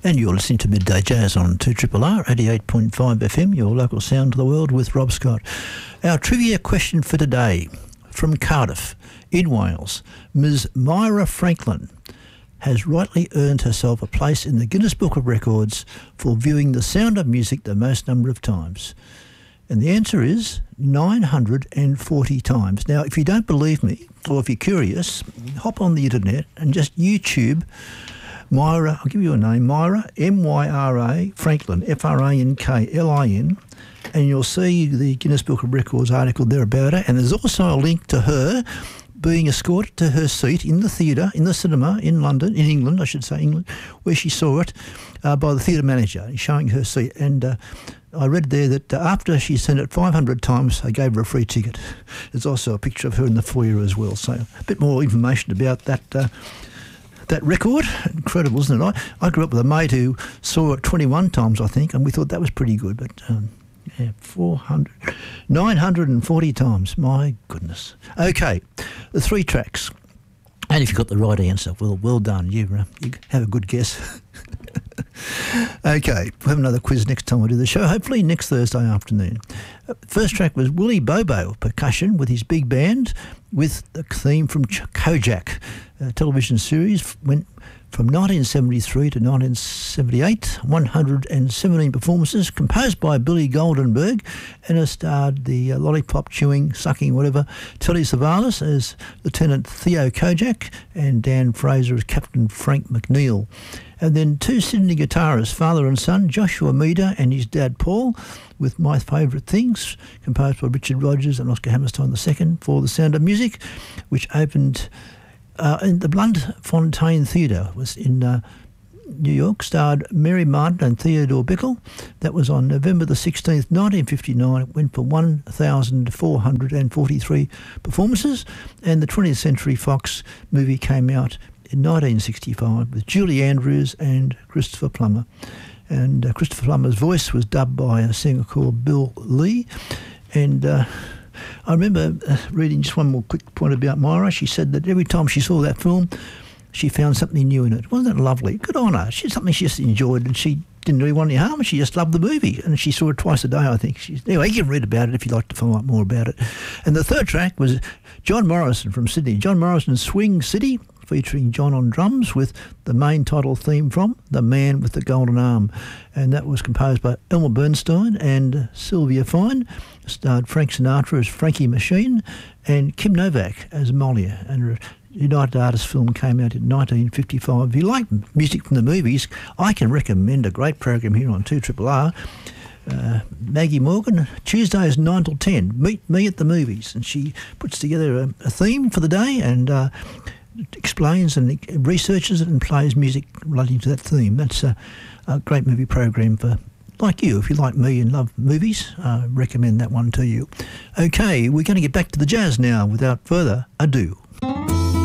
And you're listening to Midday Jazz on 2RRR 88.5 FM, your local sound to the world with Rob Scott. Our trivia question for today, from Cardiff in Wales, Ms. Myra Franklin has rightly earned herself a place in the Guinness Book of Records for viewing The Sound of Music the most number of times. And the answer is 940 times. Now, if you don't believe me, or if you're curious, hop on the internet and just YouTube Myra, I'll give you a name, Myra, M-Y-R-A, Franklin, F-R-A-N-K-L-I-N, and you'll see the Guinness Book of Records article there about her. And there's also a link to her being escorted to her seat in the theatre, in the cinema in London, in England, I should say, England, where she saw it by the theatre manager, showing her seat. And I read there that after she sent it 500 times, they gave her a free ticket. There's also a picture of her in the foyer as well. So a bit more information about that record. Incredible, isn't it? I grew up with a mate who saw it 21 times, I think, and we thought that was pretty good. But 940 times. My goodness. Okay, the three tracks. And if you got the right answer, well done. You have a good guess. Okay, we'll have another quiz next time we do the show, hopefully next Thursday afternoon. First track was Willie Bobo percussion with his big band with the theme from Kojak. Television series went from 1973 to 1978, 117 performances, composed by Billy Goldenberg, and it starred the lollipop chewing, sucking, whatever, Telly Savalas as Lieutenant Theo Kojak and Dan Fraser as Captain Frank McNeil. And then two Sydney guitarists, father and son, Joshua Meader and his dad Paul, with My Favourite Things, composed by Richard Rodgers and Oscar Hammerstein II for The Sound of Music, which opened in the Bloemfontein Theatre, was in New York, starred Mary Martin and Theodore Bickle. That was on November the 16th, 1959. It went for 1,443 performances, and the 20th Century Fox movie came out in 1965 with Julie Andrews and Christopher Plummer. And Christopher Plummer's voice was dubbed by a singer called Bill Lee. And I remember reading just one more quick point about Myra. She said that every time she saw that film, she found something new in it. Wasn't that lovely? Good on her. She's something she just enjoyed, and she didn't really want any harm. She just loved the movie, and she saw it twice a day, I think. Anyway, you can read about it if you'd like to find out more about it. And the third track was John Morrison from Sydney. John Morrison's Swing City, featuring John on drums, with the main title theme from The Man with the Golden Arm. And that was composed by Elmer Bernstein and Sylvia Fine. Starred Frank Sinatra as Frankie Machine and Kim Novak as Molly. And a United Artists film came out in 1955. If you like music from the movies, I can recommend a great program here on 2RRR. Maggie Morgan, Tuesdays 9 till 10. Meet me at the movies. And she puts together a theme for the day and explains and researches it and plays music relating to that theme. That's a great movie program for, like you, if you like me and love movies, recommend that one to you. Okay, we're going to get back to the jazz now without further ado.